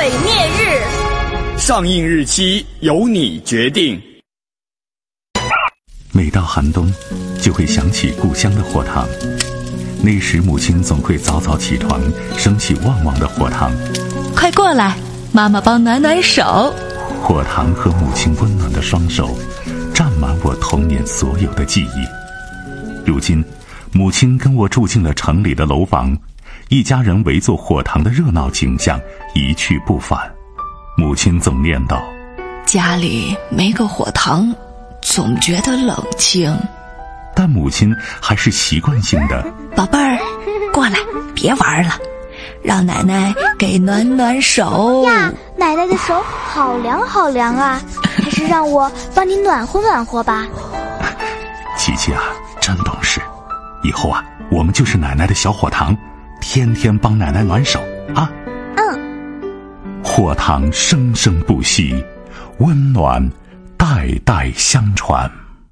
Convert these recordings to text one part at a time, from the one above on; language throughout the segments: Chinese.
毁灭日， 上映日期由你决定。 每到寒冬，就会想起故乡的火塘。那时母亲总会早早起床，升起旺旺的火塘。 快过来，妈妈帮暖暖手。 火塘和母亲温暖的双手，占满我童年所有的记忆。如今，母亲跟我住进了城里的楼房，一家人围坐火塘的热闹景象一去不返。母亲总念叨： 家里没个火塘，总觉得冷清。 但母亲还是习惯性的： 宝贝儿，过来，别玩了，让奶奶给暖暖手呀。奶奶的手好凉好凉啊，还是让我帮你暖和暖和吧。 琪琪啊，真懂事，以后啊，我们就是奶奶的小火塘，天天帮奶奶暖手啊。火塘生生不息，温暖代代相传。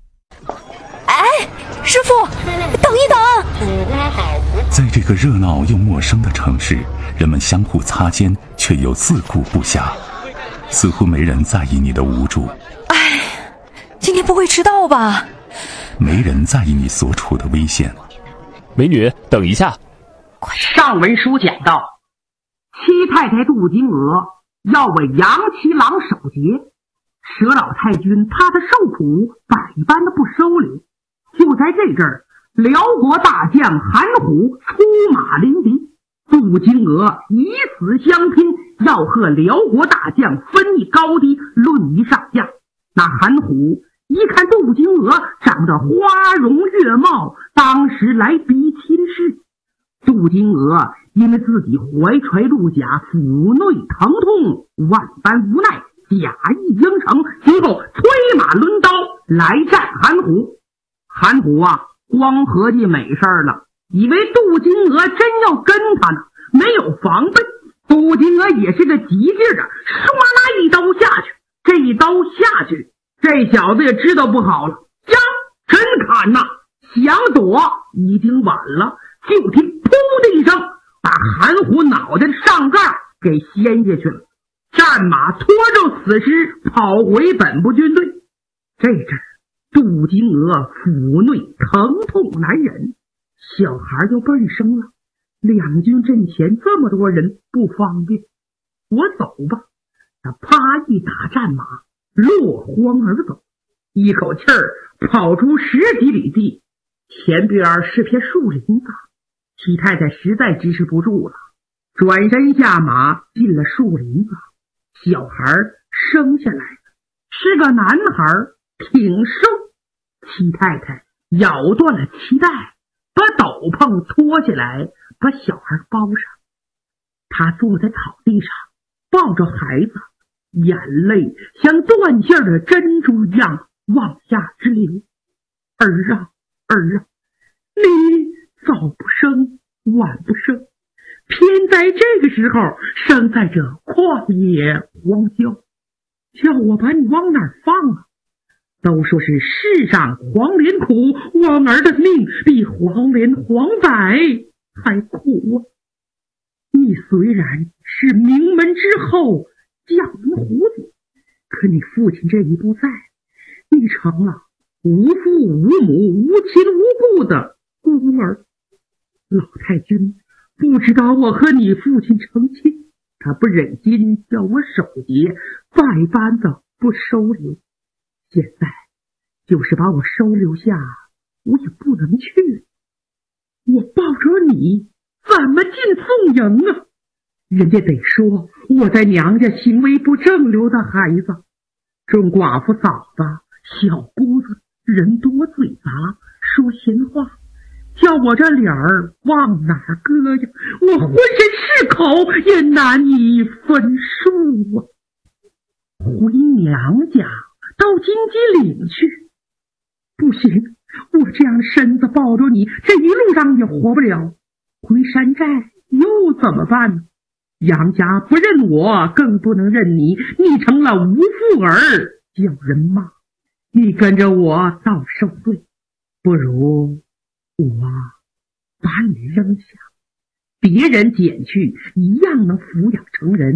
师傅，等一等！ 在这个热闹又陌生的城市，人们相互擦肩，却又自顾不暇，似乎没人在意你的无助。 今天不会迟到吧？ 没人在意你所处的危险。 美女，等一下。 上文书讲到，七太太杜金娥要为杨七郎守节，佘老太君怕他受苦，百般的不收留。就在这阵儿，辽国大将韩虎出马临敌，杜金娥以死相拼，要和辽国大将分一高低，论一上下。那韩虎一看杜金娥长得花容月貌，当时来逼亲事。杜金娥因为自己怀揣鹿甲，腹内疼痛，万般无奈，假意应承，今后催马抡刀来战韩虎。韩虎啊，光合计美事了，以为杜金娥真要跟他呢，没有防备。杜金娥也是个急劲儿的，唰啦一刀下去。这一刀下去，这小子也知道不好了，呀，真砍呐！想躲已经晚了，就听噗的一声，把韩虎脑袋上盖给掀下去了。战马拖着死尸跑回本部军队。这阵儿杜金娥腹内疼痛难忍，小孩又奔生了，两军阵前这么多人不方便，我走吧。他啪一打战马，落荒而走，一口气儿跑出10几里地，前边是片树林子。七太太实在支持不住了，转身下马进了树林子。小孩生下来了，是个男孩，挺瘦。七太太咬断了脐带，把斗篷脱下来，把小孩包上。他坐在草地上，抱着孩子，眼泪像断线的珍珠一样往下直流。儿啊儿啊，你早不生晚不生，偏在这个时候生在这旷野荒郊，叫我把你往哪儿放啊？都说是世上黄连苦，我儿的命比黄连黄柏还苦啊！你虽然是名门之后，将门虎子，可你父亲这一不在，你成了无父无母无亲无故的孤儿。老太君不知道我和你父亲成亲，他不忍心叫我守节，百般的不收留。现在就是把我收留下，我也不能去。我抱着你怎么进宋营啊？人家得说我在娘家行为不正流的孩子。众寡妇嫂子小姑子人多嘴杂，说闲话，叫我这脸儿往哪儿搁呀？我浑身是口也难以分数啊！回娘家到荆棘岭去，不行，我这样身子抱着你，这一路上也活不了。回山寨又怎么办呢？杨家不认我，更不能认你，你成了无父儿，叫人骂。你跟着我到受罪，不如我把你扔下，别人捡去一样能抚养成人，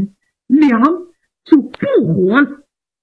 梁就不活了。